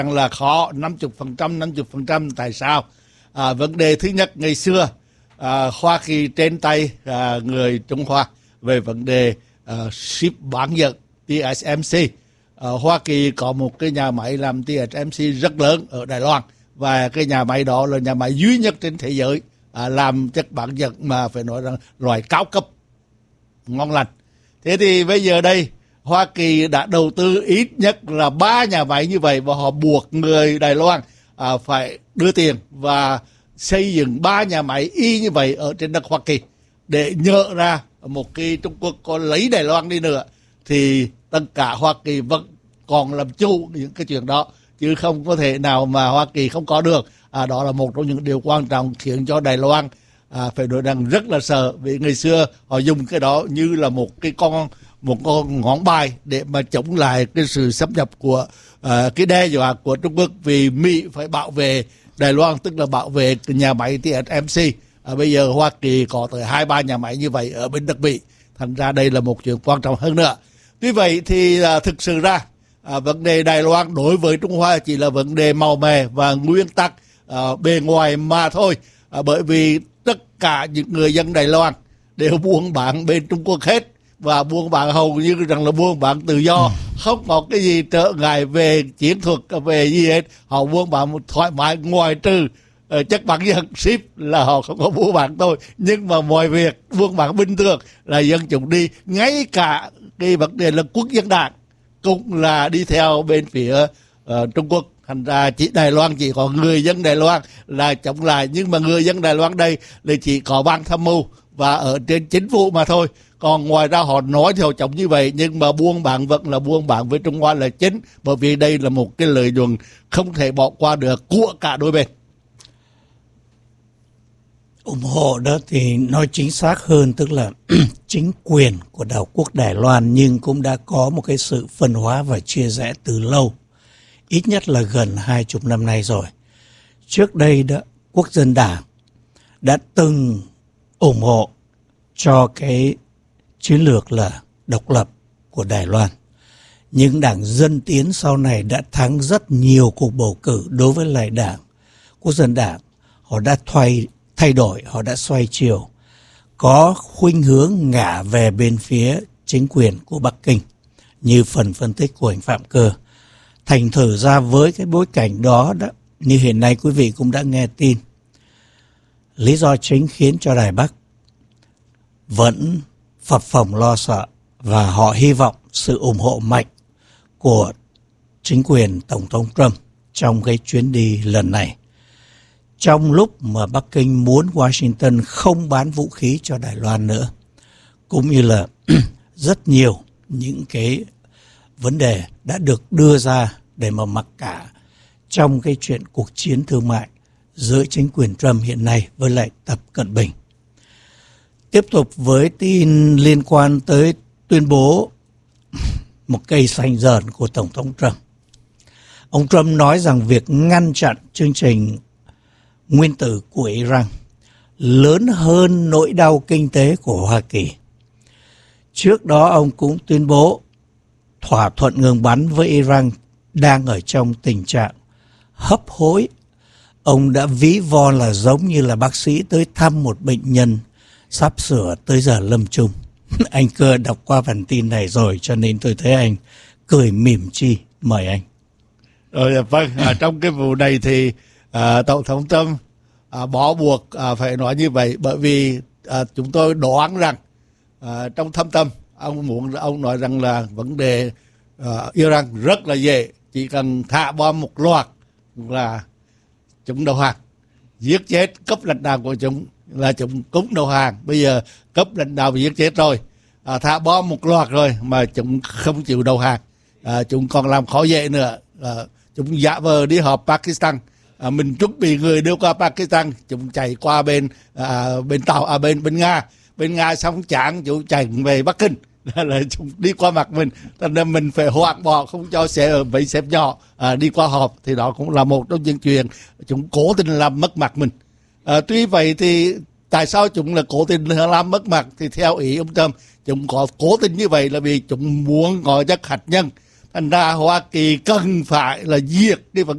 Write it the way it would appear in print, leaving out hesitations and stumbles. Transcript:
là khó 50%. Tại sao? Vấn đề thứ nhất, ngày xưa Hoa Kỳ trên tay người Trung Hoa về vấn đề ship bán dẫn TSMC. Hoa Kỳ có một cái nhà máy làm TSMC rất lớn ở Đài Loan, và cái nhà máy đó là nhà máy duy nhất trên thế giới làm chất bán dẫn mà phải nói rằng loại cao cấp, ngon lành. Thế thì bây giờ đây Hoa Kỳ đã đầu tư ít nhất là 3 nhà máy như vậy, và họ buộc người Đài Loan phải đưa tiền và xây dựng 3 nhà máy y như vậy ở trên đất Hoa Kỳ, để nhớ ra một khi Trung Quốc có lấy Đài Loan đi nữa thì tất cả Hoa Kỳ vẫn còn làm chủ những cái chuyện đó, chứ không có thể nào mà Hoa Kỳ không có được. Đó là một trong những điều quan trọng khiến cho Đài Loan phải nói rằng rất là sợ, vì ngày xưa họ dùng cái đó như là một con ngón bài để mà chống lại cái sự xâm nhập của cái đe dọa của Trung Quốc, vì Mỹ phải bảo vệ Đài Loan, tức là bảo vệ cái nhà máy TSMC. Bây giờ Hoa Kỳ có tới 2-3 nhà máy như vậy ở bên đất Mỹ, thành ra đây là một chuyện quan trọng hơn nữa. Tuy vậy thì thực sự ra vấn đề Đài Loan đối với Trung Hoa chỉ là vấn đề màu mè và nguyên tắc bề ngoài mà thôi, bởi vì tất cả những người dân Đài Loan đều buôn bán bên Trung Quốc hết, và buôn bán hầu như rằng là buôn bán tự do, không có cái gì trở ngại về chiến thuật, về gì hết. Họ buôn bán một thoải mái, ngoài trừ chất bán dẫn ship là họ không có buôn bán thôi, nhưng mà mọi việc buôn bán bình thường là dân chúng đi. Ngay cả cái vấn đề là quốc dân đảng cũng là đi theo bên phía Trung Quốc. Thành ra Đài Loan chỉ có người dân Đài Loan là chống lại, nhưng mà người dân Đài Loan đây là chỉ có ban tham mưu và ở trên chính phủ mà thôi. Còn ngoài ra họ nói thì họ chống như vậy, nhưng mà buôn bán vẫn là buôn bán với Trung Hoa là chính, bởi vì đây là một cái lợi nhuận không thể bỏ qua được của cả đôi bên. Ủng hộ đó thì nói chính xác hơn, tức là chính quyền của đảo quốc Đài Loan nhưng cũng đã có một cái sự phân hóa và chia rẽ từ lâu, ít nhất là gần 20 năm nay rồi. Trước đây đó, Quốc dân Đảng đã từng ủng hộ cho cái chiến lược là độc lập của Đài Loan. Nhưng Đảng Dân Tiến sau này đã thắng rất nhiều cuộc bầu cử đối với lại Đảng Quốc dân Đảng. Họ đã thay đổi, họ đã xoay chiều, có khuynh hướng ngả về bên phía chính quyền của Bắc Kinh, như phần phân tích của anh Phạm Cơ. Thành thử ra với cái bối cảnh đó, như hiện nay quý vị cũng đã nghe tin, lý do chính khiến cho Đài Bắc vẫn phập phồng lo sợ, và họ hy vọng sự ủng hộ mạnh của chính quyền Tổng thống Trump trong cái chuyến đi lần này. Trong lúc mà Bắc Kinh muốn Washington không bán vũ khí cho Đài Loan nữa, cũng như là rất nhiều những cái vấn đề đã được đưa ra để mà mặc cả trong cái chuyện cuộc chiến thương mại giữa chính quyền Trump hiện nay với lại Tập Cận Bình. Tiếp tục với tin liên quan tới tuyên bố một cây xanh dờn của Tổng thống Trump. Ông Trump nói rằng việc ngăn chặn chương trình nguyên tử của Iran lớn hơn nỗi đau kinh tế của Hoa Kỳ. Trước đó ông cũng tuyên bố thỏa thuận ngừng bắn với Iran đang ở trong tình trạng hấp hối. Ông đã ví von là giống như là bác sĩ tới thăm một bệnh nhân sắp sửa tới giờ lâm chung. Anh Cơ đọc qua bản tin này rồi cho nên tôi thấy anh cười mỉm chi. Mời anh. Vâng, trong cái vụ này thì Tổng thống Trump bỏ buộc phải nói như vậy, bởi vì chúng tôi đoán rằng trong thâm tâm ông nói rằng là vấn đề Iran rất là dễ, chỉ cần thả bom một loạt là chúng đầu hàng, giết chết cấp lãnh đạo của chúng là chúng cũng đầu hàng. Bây giờ cấp lãnh đạo bị giết chết rồi, thả bom một loạt rồi mà chúng không chịu đầu hàng, chúng còn làm khó dễ nữa. Chúng giả vờ đi họp Pakistan, mình chuẩn bị người đưa qua Pakistan, chúng chạy qua bên tàu bên Nga xong chán chúng chạy về Bắc Kinh, là chúng đi qua mặt mình, thành ra mình phải hoãn bỏ, không cho xe ở bãi xếp nhỏ đi qua họp. Thì đó cũng là một trong những chuyện chúng cố tình làm mất mặt mình. Tuy vậy thì tại sao chúng là cố tình làm mất mặt? Thì theo ý ông Trump, chúng có cố tình như vậy là vì chúng muốn có chất hạt nhân. Thành ra Hoa Kỳ cần phải là diệt cái vấn